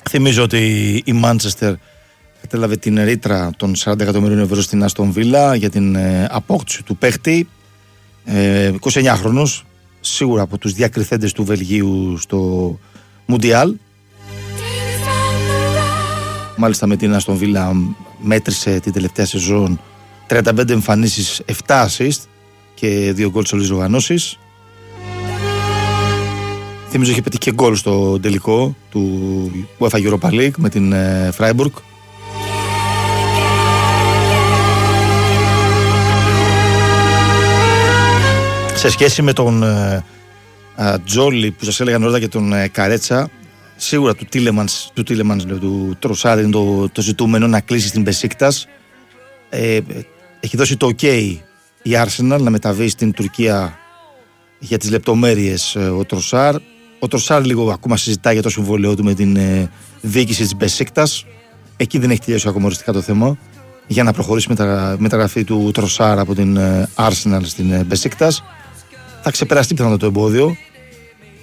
Θυμίζω ότι η Μάντσεστερ κατέλαβε την ρήτρα των 40 εκατομμυρίων ευρώ στην Άστον Βίλα για την απόκτηση του παίχτη. 29χρονος, σίγουρα από τους διακριθέντες του Βελγίου στο Μουντιάλ. Μάλιστα με την Άστον Βίλα μέτρησε την τελευταία σεζόν 35 εμφανίσεις, 7 assist και 2 γκολ σε όλες τις οργανώσεις. Θυμίζω είχε πετύχει και γκολ στο τελικό του UEFA Europa League με την Freiburg. Σε σχέση με τον Τζόλι που σας έλεγα νωρίτερα και τον Καρέτσα, σίγουρα του Τίλεμανς, του Τροσάρ είναι το ζητούμενο να κλείσει στην Μπεσίκτας. Έχει δώσει το OK η Arsenal να μεταβεί στην Τουρκία για τις λεπτομέρειες ο Τροσάρ. Ο Τροσάρ λίγο ακόμα συζητάει για το συμβόλαιό του με την διοίκηση της Μπεσίκτας. Εκεί δεν έχει τελειώσει ακόμα οριστικά το θέμα για να προχωρήσει μεταγραφή του Τροσάρ από την Arsenal στην Μπεσίκτας. Θα ξεπεραστεί πιθανότατα το εμπόδιο.